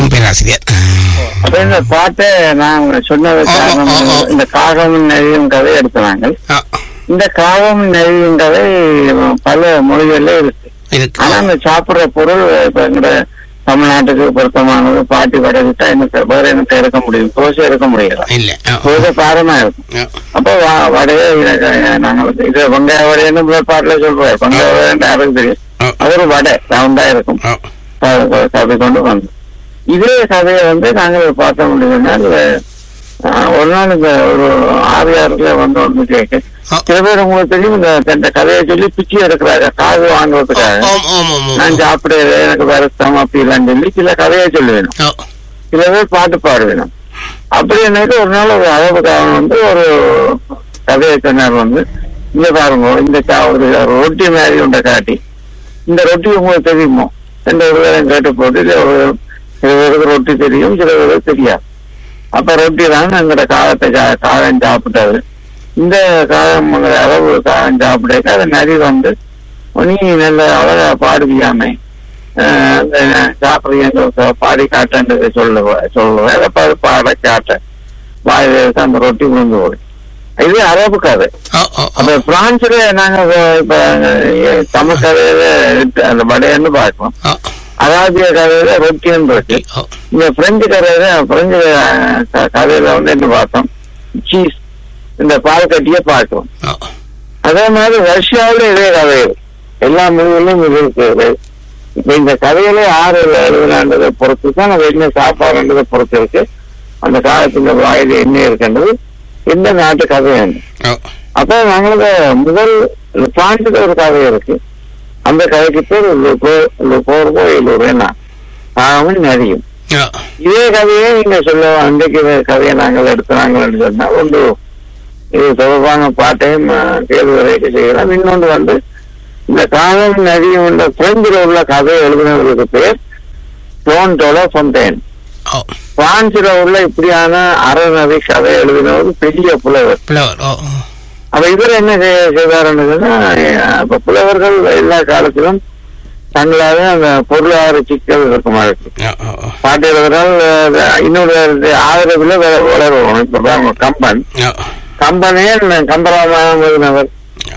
ஆமாம் பேராசிரியர். அப்ப இந்த பாட்டை நான் சொன்னது காரணம் இந்த காகமும் நதியும் கதை எடுத்தாங்க. இந்த காகமும் நதியும் கதை பல மொழிகள்ல இருக்கு. ஆனா அந்த சாப்பிடுற பொருள் இப்ப எங்க தமிழ்நாட்டுக்கு பொருத்தமானது பாட்டி வடகிட்டா எனக்கு வேற எனக்கு எடுக்க முடியும், தோசை எடுக்க முடியல, தோசை பாரமா இருக்கும். அப்ப வடையே நாங்க இது வெங்காய வடைன்னு பாட்டுல சொல்றோம், வெங்காய வடை அரைக்கு தெரியும், அது ஒரு வடை ரவுண்டா இருக்கும். கதை கொண்டு வந்து இதே கதையை நாங்கள் பார்க்க முடியுதுன்னா ஒரு நாள் இந்த ஒரு ஆவியாருல வந்து கேட்க சில பேர் உங்களுக்கு தெரியும் இந்த கதையை சொல்லி பிச்சு எடுக்கிறாங்க காது வாங்குறதுக்காக. நான் சாப்பிடுறது எனக்கு வருத்தம் அப்படி இல்லைன்னு சொல்லி சில கதையை சொல்லுவேணும், சில பேர் பாட்டு பாடுவேணும். அப்படி எனக்கு ஒரு நாள் ஒரு அளவுக்காக ஒரு கதையை சொன்னார் இங்க பாருங்க இந்த ரொட்டி மாதிரி உண்டை காட்டி இந்த ரொட்டி உங்களுக்கு தெரியுமோ எந்த ஒரு பேரும் கேட்டு போட்டு சில பேருக்கு ரொட்டி தெரியும், சில பேருக்கு தெரியாது. அப்ப ரொட்டி தான் எங்களோட காகம் சாப்பிட்டாரு. இந்த காகம் அளவு காகம் சாப்பிட்டாக்க அதை நரி நீ நல்ல அழகா பாடுவியாமே சாப்பிடுறீங்க பாடி காட்டன்றதை சொல்லுவேன் அதை பாட காட்ட வாய் அந்த ரொட்டி விழுந்து போய் இது அரபு கதை. அப்ப பிரான்ஸ்ல நாங்க இப்ப தமிழ் கதையில அந்த வடையன்னு பார்க்கலாம், அராபிய கதையில ரொட்டின்னு இருக்கு. இந்த பிரெஞ்சு கதையில என்ன பார்த்தோம் சீஸ் இந்த பால் கட்டியே பார்க்கிறோம். அதே மாதிரி ரஷ்யாவில இதே கதை இருக்கு, எல்லா மொழிகளிலும் இது இருக்கு. இப்ப இந்த கதையில யாரு எழுதுனான்றதை பொறுத்து தான் நம்ம என்ன சாப்பாடுன்றதை பொறுத்து இருக்கு. அந்த காலத்துல வாயில என்ன இருக்குன்றது எந்த நாட்டு கதை வேண்டும். அப்ப நாங்களுக்கு முதல் பிரான்ஸ்ல ஒரு கதை இருக்கு, அந்த கதைக்கு பேர் காகமும் நதியும். இதே கதையே நீங்க சொல்லுவோம் அன்றைக்கு கதையை நாங்கள் எடுத்தாங்கன்னு சொன்னா ஒன்று இது தொடர்பான பாட்டையும் கேள்வி செய்யலாம். இன்னொன்று இந்த காகமும் நதியும் உள்ள பிரெஞ்சில் உள்ள கதையை எழுதினவர்களுக்கு பேர் ஜோன் டோலோ ஃபொன்டைன். பிரான்சில் உள்ள இப்படியான அறநதி கதை எழுதினவர் பெரிய புலவர். அப்ப இவர் என்ன செய்வாருன்னு சொன்னா இப்ப புலவர்கள் எல்லா காலத்திலும் தங்களாக அந்த பொருளாதார சிக்கல் இருக்குமா இருக்கு பாட்டு எழுதுறால் இன்னொரு ஆதரவுல வளருவோம். இப்ப கம்பனே கம்பராமாயணம் எழுதினவர்.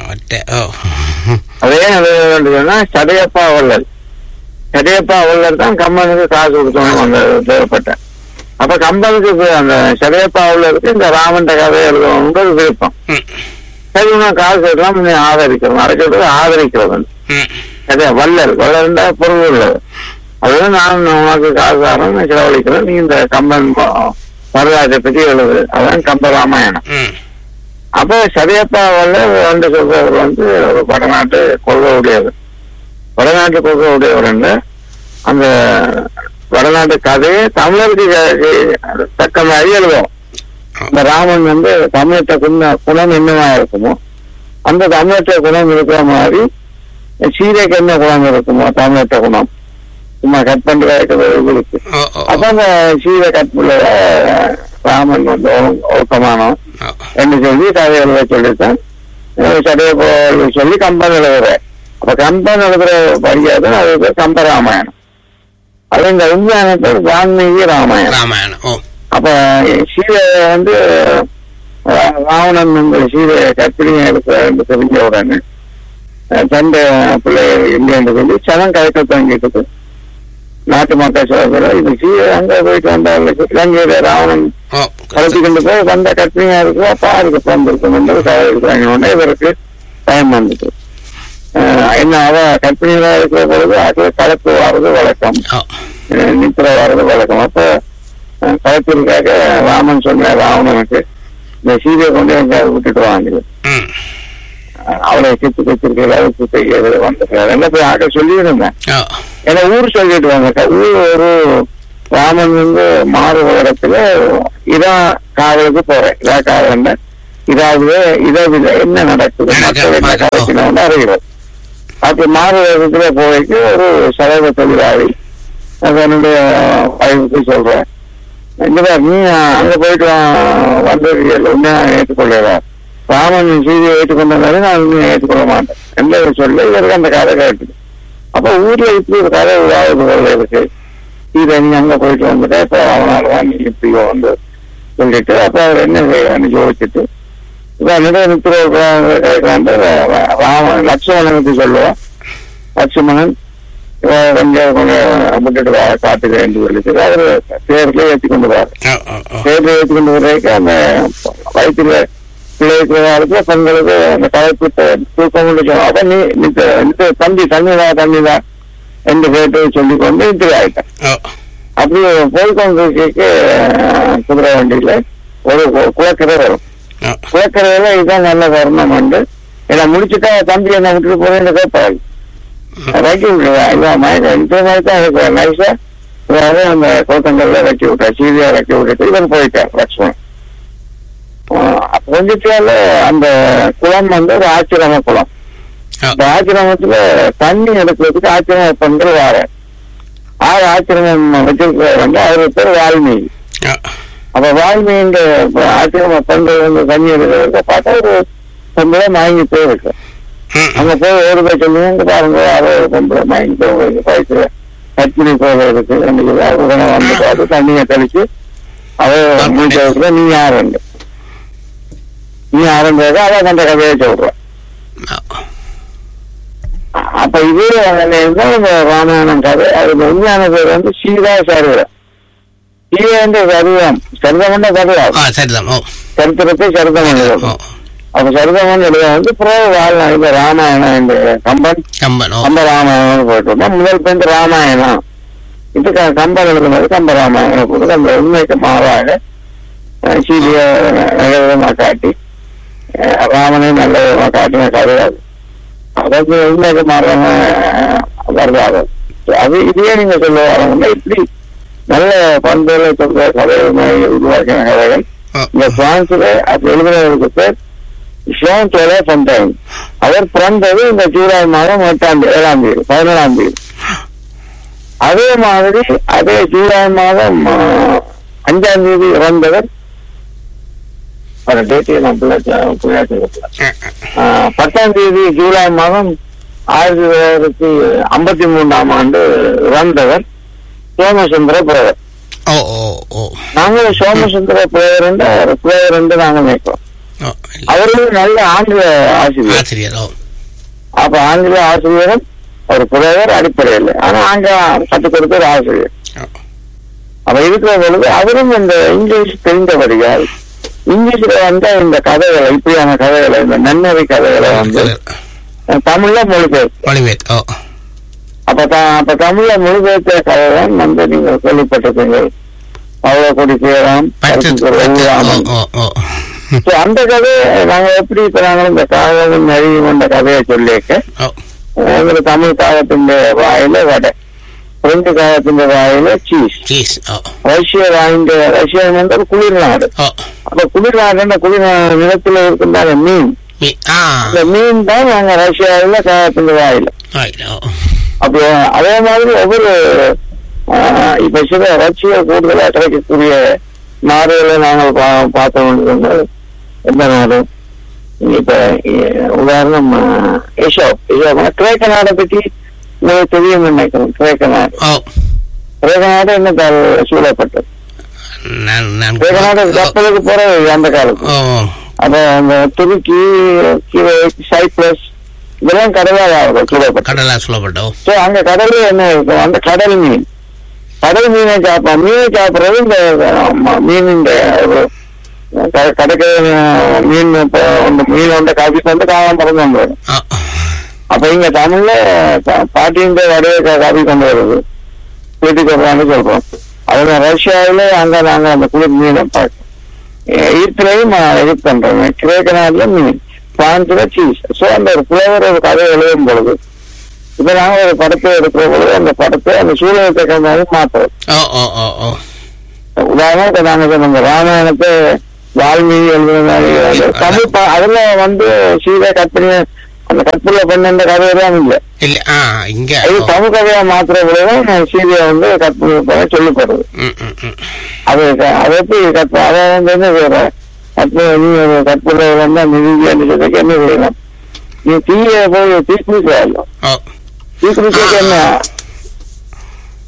அதே சொன்னா சடையப்பா வள்ளல் தான் கம்பனுக்கு காசு கொடுத்தோம் அந்த தேவைப்பட்ட. அப்ப கம்பனுக்கு அந்த சடையப்பா வள்ளலுக்கு இந்த ராமன் கதை எழுதுவோம் விருப்பம். சரி நான் காசு எல்லாம் ஆதரிக்கிறோம், அரைக்கிறது ஆதரிக்கிறது வள்ளல் வள்ளல்டா பொருள் உள்ளது. அதுதான் நான் உனக்கு காசு தரேன் செலவழிக்கிறேன், நீ இந்த கம்பன் வரலாற்றை பற்றி எழுது, அதான் கம்பராமாயணம். அப்ப சரியப்பா வள்ளல் சொல்றவர் ஒரு வடநாட்டு கொள்கை உடையவர். வடநாட்டு கொள்கை உடையவர் அந்த வடநாட்டு கதையை தமிழருக்கு தக்க மாதிரி எழுதுவோம். இந்த ராமன் தமிழற்ற குணம் என்னவா இருக்குமோ அந்த தமிழற்ற குணம் இருக்கிற மாதிரி சீதைக்கு என்ன குணம் இருக்குமோ தமிழற்ற குணம் சும்மா கட் பண்றதுக்கு. அப்ப அந்த சீதை கற்புள்ள ராமன் ஒழுக்கமானோம் என்று சொல்லி கதை எழுத சொல்லித்தான் சடைய சொல்லி கம்பன் எழுதுறேன். அப்ப கம்பன் எழுதுற படியாது அது கம்பராமாயணம். அது இந்த விஞ்ஞானத்தில் வால்மீகி ராமாயணம். அப்ப சீதை ராவணன் சீதையை கற்பிணியை எடுக்க தெரிஞ்ச உடனே தந்தை பிள்ளைகள் இல்லை என்று சொல்லி சனம் கதைக்க தொடங்கிட்டு நாட்டு மக்கள் சொல்ல இது சீதை அங்க போயிட்டு வந்தாங்க இலங்கையில ராவணன் கலத்தி கொண்டு போய் வந்த கற்பிணியா இருக்கு பாருக்கு பிறந்திருக்கும் என்று கதை எடுக்கிறாங்க. இவருக்கு டைம் வந்துட்டு என்ன அவ கற்பிணியா இருக்கிற பொழுது அது கலப்பு வர்றது வழக்கம், நித்திர வர்றது வழக்கம். அப்ப கலத்திற்காக ராமன் சொன்ன ராவணனுக்கு இந்த சீதையை கொண்டு எங்கேயாவது விட்டுட்டு வாங்க அவளை கித்து கத்திருக்க செய்யறது வந்திருக்காரு என்ன போய் ஆக சொல்லியிருந்தேன். ஏன்னா ஊர் சொல்லிட்டு வாங்க ஊர் ஒரு ராமன் மாறு இடத்துல இதா காவலுக்கு போறேன், இதா காவல் இதாவது இதை என்ன நடக்குது மக்கள் என்ன கதைக்கணும்னு அறிகிறது. அப்படி மாறு இடத்துல போய்க்கு ஒரு சதவீத தொழிலாளி என்னுடைய பயிர்க்கு சொல்றேன், நீ அங்க போயிட்டு வந்திருக்கீங்க உண்மையா ஏற்றுக்கொள்ளா ராமன் சீதையை ஏற்றுக்கொண்டாலே நான் உண்மையை ஏற்றுக்கொள்ள மாட்டேன் என்று சொல்ல இவருக்கு அந்த கதை கேட்டுது. அப்ப ஊர்ல இப்படி ஒரு கதை உருவாகுது இருக்கு. இதை நீ அங்க போயிட்டு வந்துட்டு இப்ப அவனாலதான் நீ இப்படி வந்து சொல்லிட்டு அப்ப அவர் என்ன செய்யறான்னு யோசிச்சுட்டு இப்ப நிறுவனத்து லட்சுமணனுக்கு சொல்லுவோம். லட்சுமணன் கொஞ்சம் விட்டுட்டு காட்டுகிறேன் சொல்லிட்டு அவரு தேர்தலை ஏற்றி கொண்டு வராரு. தேர்தலை ஏற்றி கொண்டு வர்றதுக்கு அந்த வயிற்றுல பிள்ளைகளுக்கு பெண்களுக்கு அந்த கலைப்பு தூக்கம் அதை நீ தண்ணிதான் என்று கேட்டு சொல்லிக் கொண்டு இத்திரி ஆயிட்டேன். அப்படி போய்கொண்டு குதிரை வண்டியில ஒரு குளக்கரை வரும். குளக்கரையில இதுதான் நல்ல தருணம் உண்டு. இதை முடிச்சுட்டா தம்பி என்ன விட்டுட்டு போறேன்னு கேட்பாரு. வைக்க விட்டுருவேன் இதான் இந்த மாதிரி தான் இருக்கு நைஸா அந்த குளத்தங்கள்ல வைக்க விட்டா சீரியா வைக்க விட்டுட்டு இவன் போயிட்டார் லட்சுமணன். கொஞ்சத்தால அந்த குளம் வந்து ஒரு ஆச்சிரம குளம். இந்த ஆச்சிரமத்துல தண்ணி எடுக்கிறதுக்கு ஆச்சிரம பெண்கள் வார ஆச்சிரமம் வச்சிருக்கிற வந்து அவரு பேர் வால்மீகி. அப்ப வால்மீகின்ற ஆச்சிரம பெண்கள் வந்து தண்ணி எடுக்கிறதுக்கு பார்த்தா ஒரு பொம்பளை மயங்கி போயிருக்கு. அங்க போய் ஒரு போய் சொல்லுங்க பாருங்க அதை பொம்பளை மயங்கி போய் பயிற்சியில கட்சினி போகிறதுக்கு உடனே வந்து பார்த்து தண்ணியை தெளிச்சு அவ முடிச்ச நீ யாருங்க நீ ஆரம்பிச்சது அதை கண்ட கதையை சொல்ற. அப்ப இது இந்த ராமாயணம் கதை அது உண்மையான பேர் வந்து சீதா சரிதம். சீதை வந்து சரிதம் சரிதம் சரிதம் சரித்திரத்தை சரிதம் எழுதும். அப்ப சரிதம் எழுத வந்து பிறகு இந்த ராமாயணம் இந்த கம்ப ராமாயணம் போயிட்டு முதல் பேருந்து ராமாயணம் இது கம்பன் எழுதுனது கம்ப ராமாயணம் போட்டு அந்த உண்மைக்கு மாறாக சீதைய நிலவிதமா காட்டி ராமனை நல்ல காட்டின கதையாது அதாவது உண்மைக்கு மாறாம வருதாகும். அது இதையே நீங்க சொல்ல வரவங்க இப்படி நல்ல பண்புகளை சொல்ற கதைகளை உருவாக்கின கதைகள் இந்த பிரான்ஸ்ல அது எழுதுறவருக்கு பேர் ஷோன் சோலே ஃபொண்டைன். அவர் பிறந்தது இந்த ஜூலை மாதம் 7ஆம் தேதி 17ஆம் தேதி. அதே மாதிரி அதே ஜூலை மாதம் 5ஆம் தேதி இறந்தவர் 10ஆம் தேதி ஜூலை மாதம் 1953ஆம் ஆண்டு இறந்தவர் சோமசுந்தர புலவர். நாங்கள் சோமசுந்தர புலவர் என்று நாங்கள் நினைக்கிறோம். அவர்களும் நல்ல ஆங்கில ஆசிரியர். அப்ப ஆங்கில ஆசிரியரும் ஒரு புலவர் அடிப்படையில் ஆனா ஆங்கிலம் கற்றுக் கொடுத்த ஒரு ஆசிரியர். அப்ப இருக்கிற பொழுது அவரும் இந்த இங்கிலீஷ் தெரிந்தபடியால் இங்கிலீஷ்ல வந்து இந்த கதைகளை இப்படியான கதைகளை இந்த நன்னறி கதைகளை வந்து தமிழ்ல மொழிபெயர்ப்பு. அப்ப தமிழ்ல மொழிபெயர்த்த கதைதான் வந்து நீங்க கேள்விப்பட்டிருப்பீங்க. அவ்வளவு கொடி சேரம் அந்த கதை நாங்க எப்படி இப்ப நாங்களும் இந்த காகமும் நரியும் கொண்ட கதையை சொல்லியிருக்க எங்களுக்கு தமிழ் காகத்தின் வாயில வடை, பிரெஞ்சு காகத்தின் வாயில சீஸ், ரஷ்யா வந்து ஒரு குளிர் நாடு. அப்ப குளிர் நாடு குளிர் நிலத்துல இருக்கின்ற மீன், இந்த மீன் தான் நாங்க ரஷ்யாவில காகத்தின் வாயில. அப்ப அதே மாதிரி ஒவ்வொரு இப்ப சில ரஷ்யா கூடுதலா கிடைக்கக்கூடிய நாடுகளை நாங்கள் பார்க்க வேண்டியது எந்த நாடு இப்ப உதாரணம் கிரேக்க நாடை பற்றி உங்களுக்கு தெரியும் நினைக்கிறோம். கிரேக்க நாடு என்ன சூழப்பட்டது. கிரேக்க நாடு கப்பலுக்கு போறது அந்த காலத்து. அப்ப அந்த துருக்கி சைப்ரஸ் இதெல்லாம் கடலாக சூழப்பட்டது. அங்க கடல்ல என்ன இருக்கும், அந்த கடல் மீனை சாப்பிடும். மீனை சாப்பிடுறது இந்த மீனின் கடைக்கு மீனோட காப்பி வந்து காலம் பறந்து கொண்டு வரும். அப்ப இங்க தமிழ்ல பாட்டியின் வடையை காப்பி கொண்டு வருது குளிர்த்தி கொடுறான்னு சொல்றோம். அதுல ரஷ்யாவில அங்க நாங்க அந்த குளிர் மீனை பார்க்கணும். ஈர்த்திலையும் இது பண்றோம். கிரேக்க நாடுல மீன், பிரான்ஸ்ல சீஸ். சோ அந்த ஒரு புலவர் ஒரு கதை எழுதும் பொழுது இப்ப நாங்க ஒரு படத்தை எடுக்கிற பொழுது அந்த படத்தை அந்த சூழலுக்கு தகுந்த மாதிரி மாற்றுறோம். உதாரணம் நாங்க நம்ம ராமாயணத்தை வால்மீகி எழுதுற மாதிரி தமிழ் அதுல வந்து சீதை கற்பனை அந்த கற்பனை பண்ண கதையெல்லாம் இல்ல இது தமிழ் கதையா மாத்துற பொழுதுதான் சீதையை வந்து கற்பனை பண்ண சொல்லப்படுறது. அது எப்படி அதை வந்து என்ன செய்யற கற்பனை வந்து நிதி என்ன செய்யலாம், நீ தீய போய் தீக்குளிக்க என்ன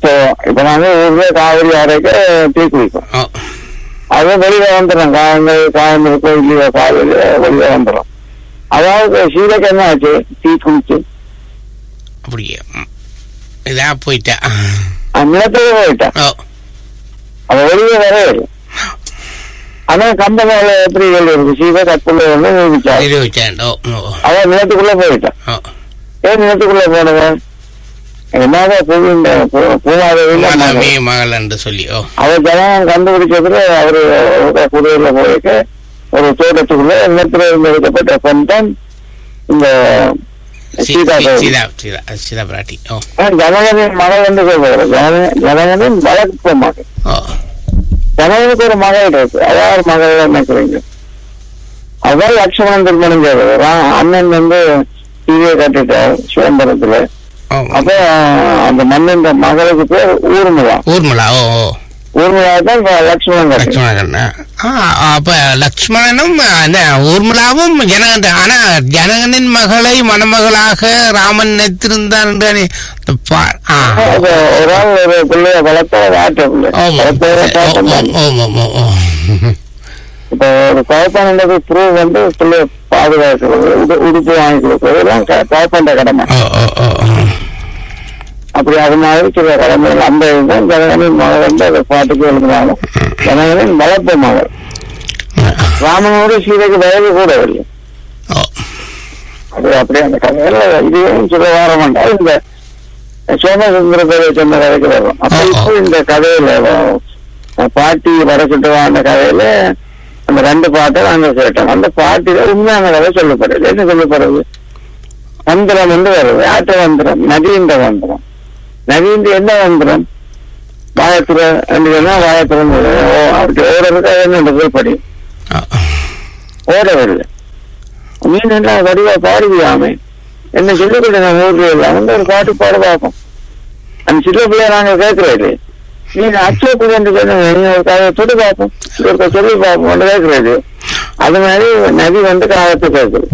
இப்ப நாங்க ஊர்ல காவிரி அரைக்க டீ குடிப்போம். அது வெளியில வந்துடும். காயங்கள் கோயில காவிரி வெளியில வந்துடும். அதாவது சீதைக்கு என்ன ஆச்சு? டீ குடிச்சு அப்படியே இதா போயிட்டா நிலத்துக்கு போயிட்டா. அவ வெளியே வரவே இல்லை. ஆனா கம்பெனியில எப்படி இருக்கு? சீதை கற்புள்ள வந்து நிரூபிச்சான். அவ நிலத்துக்குள்ள போயிட்டான். ஏன் நிலத்துக்குள்ள போனவன்? என்னதான் பூமாதேவி மகள் என்று சொல்லி அவர் ஜனம் கண்டுபிடிச்சதுல அவரு குதிரையில போயிருக்க ஒரு தோட்டத்துக்குள்ள நிலத்துல இருந்து எடுக்கப்பட்ட பெண் தான் இந்த சீதா பிராட்டி. ஜனகனின் மகள் என்று சொல்றாரு. ஜனகனின் வளர்ப்பு மகள். ஜனகனுக்கு ஒரு மகள் இருக்கு. அதாவது மகள் நினைக்கிறீங்க. அதான் லட்சுமணன் திருமணம் செய்வார். அண்ணன் வந்து டிவியை கட்டிட்டார் சிதம்பரத்துல. அப்ப அந்த மண்ணின் மகளுக்கு பேர் ஊர்மிளா. ஊர்மிளாதான் லட்சுமணன். அப்ப லட்சுமணனும் ஊர்மிளாவும் ஜனகன். ஆனா ஜனகனின் மகளை மணமகளாக ராமன் நினைத்திருந்தான். ஒரு ஆள் ஒரு பிள்ளைய வளர்த்த இப்ப ஒரு கவப்பான ப்ரூவ் வந்து பிள்ளைய பாதுகாக்கிறது, உடுப்பு வாங்கி கொடுக்கறது எல்லாம் கவப்பாண்ட கடமை. அப்படி அது மாதிரி சில கடமைகள் அந்த இதுதான் ஜனகனின் மகள் வந்து அதை பாட்டுக்கு எழுதினாலும் ஜனகனின் வளர்ப்பு மகள். ராமனோடு சீதைக்கு வயது கூட இல்லை. அது அப்படியே அந்த கதையில இதையும் சில வாரம் வேண்டாம். இந்த சோமசுந்தர கதையை சொன்ன கதைக்கு வரும். அப்ப இப்போ இந்த கதையில பாட்டி வடக்கிட்டு அந்த கதையில அந்த 2 பாட்டை நாங்க கேட்டோம். அந்த பாட்டில உண்மையான கதை சொல்லப்படுது. என்ன சொல்லப்படுறது? மந்திரம் என்று வருது. ஆற்ற மந்திரம், நதின்ற மந்திரம். நதின்ற என்ன மந்திரம்? வாயத்துற வாயத்துறன் அப்படி ஓடுறதுக்கு என்ன படி ஓடவில்லை. மீன் என்ன வடிவா பாடுவியாமே என்ன சொல்லிக்கிட்டு நான் ஊர்ல எல்லாம் வந்து ஒரு பாட்டு பாட பார்ப்போம். அந்த சின்ன பிள்ளைய நாங்க கேட்கறது நீங்க அச்சோப்பு என்று சொன்ன ஒரு கதையை தொட்டு பார்ப்போம், ஒரு சொல்லி பார்ப்போம் கேட்கறது. அது மாதிரி நதி வந்து காலத்தை கேட்குது.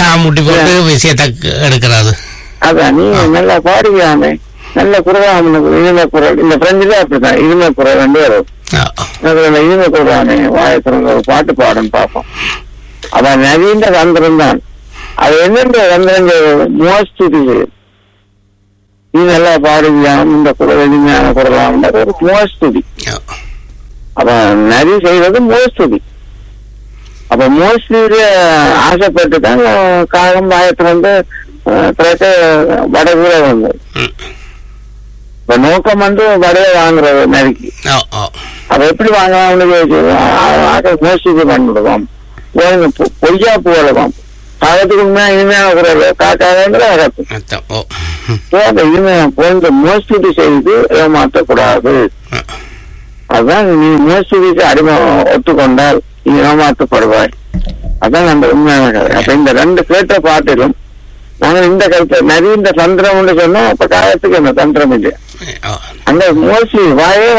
அதான் நீ நல்லா பாடுவியாமே, நல்ல குரலாமனுக்கு இனிமை குரல். இந்த பிரெஞ்சிலே அப்படித்தான் இனிமை குரல் 2 வரும். இனிமை குரலானே வாயத்திறந்த ஒரு பாட்டு பாடுன்னு பார்ப்போம். அதான் நவீன தந்திரம் தான். அது என்னென்ற தந்திரம் மோஸ்துதி செய்யும். நீ நல்லா பாடுவியாம், இந்த குரல் இனிமையான குரலாம் ஒரு மோஸ்துதி. அப்ப நதி செய்வது மோஸ்துதி. அப்ப மோஸ்துதியில ஆசைப்பட்டு தான் காகம் வாயத்துல வந்து வடகுல வந்தது. இப்ப நோக்கம் வந்து வடையை வாங்குறது நதிக்கு. அப்ப எப்படி வாங்கலாம்னு மோஸ்துதி பண்ணிவிடுவோம். பொய்யா போகலாம். காகத்துக்கு உண்மையா இனிமையான குரல் காக்காத இனிமையா போன்ற மோஸ்துதி செய்து ஏமாற்றக்கூடாது. அதான் நீ மோஸ்துதிக்கு அடிமை ஒத்துக்கொண்டால் நீ ஏமாற்றப்படுவாய். அதான் அந்த உண்மையான கதை. அப்ப இந்த 2 கேட்ட பாட்டிலும் நாங்க இந்த கருத்தை நவீன தந்திரம் சொன்னா அப்ப காகத்துக்கு அந்த தந்திரம் இல்லை. அந்த மோஸ்ட்லி வாயே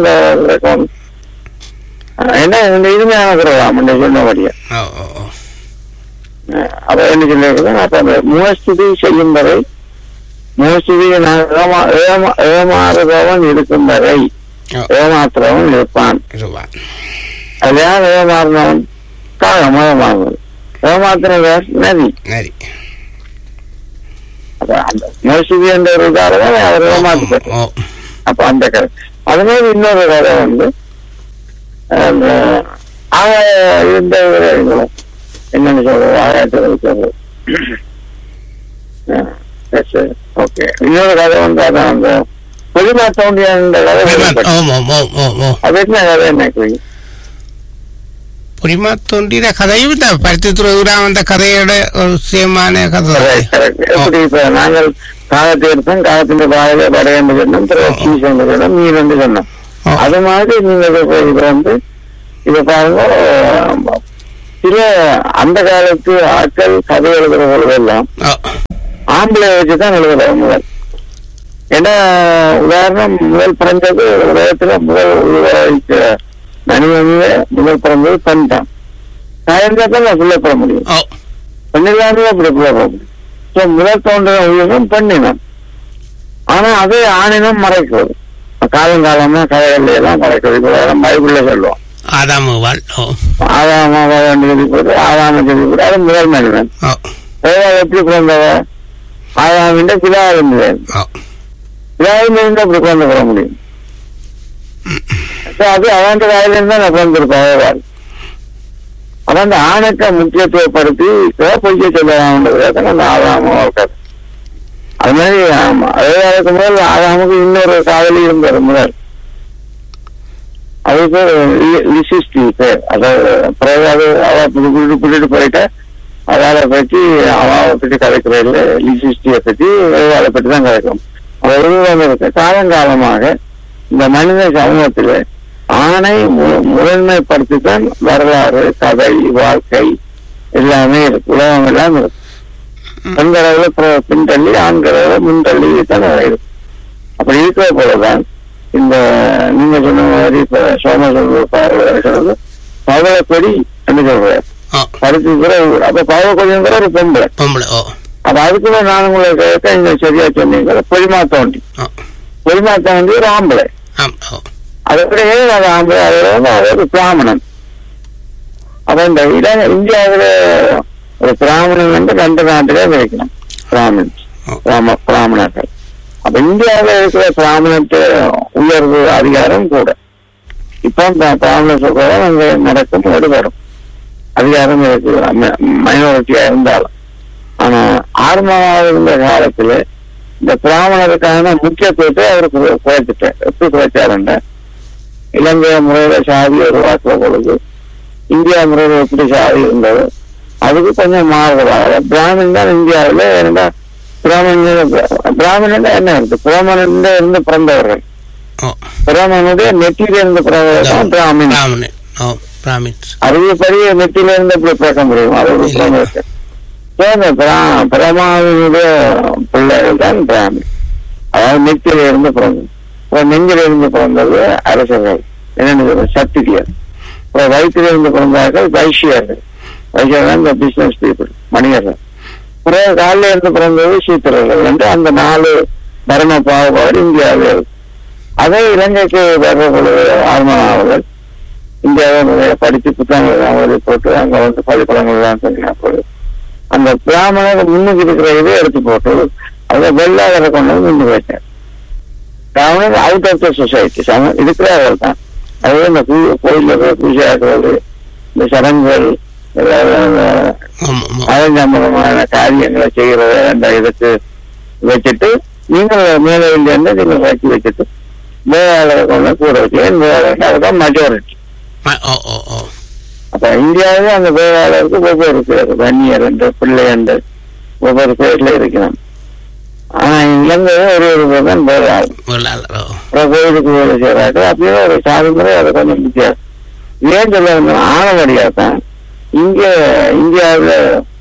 என்ன இந்த இனிமையான குரலாம் சொன்னபடியா. அப்ப என்ன சொல்லிருக்கேன்? அப்ப அந்த மோஸ்துதி செய்யும் வரை மோஸ்துதி ஏமாறுபவன் இருக்கும் வரை ஏமாத்துறவன் இருப்பான். அது யார் ஏமாறினவன்? காகம் ஏமாறுவது. ஏமாத்தினவர் நதி. அப்ப அந்த மோஸ்துதி என்ற ஒரு காரணம் அவர் ஏமாற்றப்பட்டார். அப்ப அந்த கதை அது மாதிரி இன்னொரு கதை வந்து இந்த என்னன்னு சொல்றது ஆயிரத்தி ஓகே. இன்னொரு கதை வந்து அதான் அந்த பொலிமா தோண்டிய கதை. அது என்ன கதை? என்ன பொலிமா தோண்டிய கதையும் பருத்தித்துறை அந்த கதையோட ஒரு சேமான கதை. எப்படி இப்ப நாங்கள் காகத்தை எடுத்தோம், காகத்தின் வாயில வடையன்னு சொன்னோம், சொன்னோம், மீன் வந்து சொன்னோம். அது மாதிரி நீங்க இதை வந்து இதை பாருங்க. சில அந்த காலத்து ஆட்கள் கதை எழுதுற பொழுதெல்லாம் ஆம்பளை வச்சுதான் எழுதுறாங்க முதல். ஏன்னா உதாரணம் முதல் பிறந்தது உலகத்துல முதல் மனிதனில முதல் பிறந்தது பெண் தான். இருந்தா தான் நான் பிள்ளை பெற முடியும். பெண்ணில்லாமே அப்படி பிள்ளை பெற முடியும். முதல் தோன்ற உயிரினம் பெண்ணினம். ஆனா அதே ஆணினம் மறைக்கிறது. காலங்காலமா கதைகள் எல்லாம் கிடைக்கிறது. பைபிள்ல சொல்லுவோம் ஆதாமுவாள். போட்டு ஆதாம சொல்லி போட்டு அது முதல் மனிதன். எப்படி பிறந்தவ? ஆதாமின் பிதாவின் பிதாவிலிருந்து அப்படி பிறந்து பெற முடியும். அது அவன் வாயிலிருந்து தான் பிறந்திருப்பாள். அவன் அந்த ஆணுக்க முக்கியத்துவப்படுத்தி பொய்ய சொல்லலாம்ன்றது அந்த ஆதாம கதை. அது மாதிரி அதே முதல் ஆதாமுக்கு இன்னொரு காதலி இருந்தார் முதல். அது பேர் லிசிஸ்டி பேர். அதாவது அவ கூட்டிட்டு போயிட்ட அதால பற்றி அவாவை பற்றி கதைக்கிறதில்ல. லிசிஸ்டியை பற்றி அதை பற்றி தான் கதைக்கும். அது காலங்காலமாக இந்த மனித சமூகத்தில் ஆணை முதன்மைப்படுத்தித்தான் வரலாறு, கதை, வாழ்க்கை எல்லாமே இருக்கு. உலகம் எல்லாம் இருக்கு. பெண்களவுல பின்தள்ளி ஆண்களவுல முன்தள்ளி தான் இருக்கு. அப்படி இருக்கிற போலதான் இந்த நீங்க சொன்ன மாதிரி இப்ப சோமசோது பவளக்கொடி என்று சொல்றாரு. பருத்தி அப்ப பவளக்கொடிங்கிற ஒரு பொம்பளை. அப்ப அதுக்குள்ள நான் உங்களை கேட்க இந்த சரியா சொன்னீங்க. பொலிமாத்தோண்டி ஒரு ஆம்பளை. அதோடய அது ஆம்பளை. அதோட ஒரு பிராமணன். அப்ப இந்த இந்தியாவில ஒரு பிராமணன் வந்து 2 நாட்டிலே வைக்கணும். பிராமணர்கள். அப்ப இந்தியாவில் இருக்கிற பிராமணத்து உயர்வு அதிகாரம் கூட இப்ப பிராமண சொல்றதும் அங்க நடக்கும் எடுபடும் அதிகாரம் இருக்கு மைனாரிட்டியா இருந்தாலும். ஆனா ஆரம்பமாக இருந்த காலத்துல இந்த பிராமணருக்கான முக்கியத்துவத்தை அவருக்கு குறைச்சிட்டார். எப்படி குறைச்சாருன்ற இலங்கை முறையில சாதி உருவாக்குற பொழுது இந்தியா முறையில எப்படி சாதி இருந்தது அதுக்கு கொஞ்சம் மாறுதலாக பிராமின் தான் இந்தியாவில இருந்தா. பிராமணன் என்ன இருக்கு? பிராமணன் இருந்து பிறந்தவர்கள். பிராமணனுடைய நெற்றியில இருந்து பிறந்தவர்கள் தான் பிராமின். அதுபடி நெற்றியில இருந்து எப்படி பிறக்க முடியும்? அது பிரமாவினுடைய பிள்ளைகள் தான் பிராமின். அதாவது நெற்றியில இருந்து பிறந்தது. நெஞ்சில இருந்து பிறந்தது அரசர்கள், என்னென்ன சத்திரியர். வயிற்றில இருந்து பிறந்தார்கள் வைசியர்கள். வைசியர்கள் இந்த பிசினஸ் பீப்புள், மனிதர்கள். காலில இருந்து பிறந்தது சீத்திரர்கள் என்று அந்த 4 தர்ம பாகுபாடு இந்தியாவில் இருக்கு. அதை இலங்கைக்கு வர்ற பொழுது ஆர்மனாவர்கள் இந்தியாவை படித்து புத்தகங்கள் போட்டு அங்க வந்து பள்ளிக்கூடங்கள் தான் சொன்ன அந்த பிராமணர் முன்னுக்கு இருக்கிற இதை எடுத்து போட்டு அதை வெள்ளாளரை கொண்டு முன்னுக்கு வச்சார். பிராமணர் அவுட் ஆஃப் த சொசைட்டி இருக்கிறவர்கள் தான். அது இந்த கோயில போய் பூஜை ஆக்குறது, இந்த சடங்குகள், ஆரஞ்சம்பரமான காரியங்களை செய்யறத அந்த இதுக்கு வச்சுட்டு நீங்கள் மேலே இருந்து நீங்கள் வச்சு வச்சுட்டு வேளாளரை கொண்டு கூட வச்சு அதுதான் மெஜாரிட்டி. அப்ப இந்தியாவிலே அந்த வேளாளருக்கு ஒவ்வொரு பேர், வன்னியர் என்று, பிள்ளை என்று ஒவ்வொரு பேர்ல இருக்கிறான். ஆனா இலங்கையில ஒரு பேர் தான் வேளாளர். கோயிலுக்கு வேலை செய்யறாரு. அப்படியே ஒரு சாதி முறை அதை கொஞ்சம் வித்தியாசம். ஏன் சொல்ல ஆனவடியா தான் இந்தியாவில